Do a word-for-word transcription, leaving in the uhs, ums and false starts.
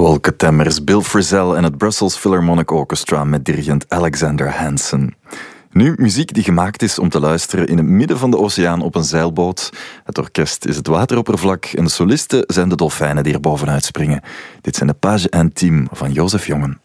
Wolkentemmers, Bill Frisell en het Brussels Philharmonic Orchestra met dirigent Alexander Hansen. Nu, muziek die gemaakt is om te luisteren in het midden van de oceaan op een zeilboot. Het orkest is het wateroppervlak en de solisten zijn de dolfijnen die er bovenuit springen. Dit zijn de Page Intime van Jozef Jongen.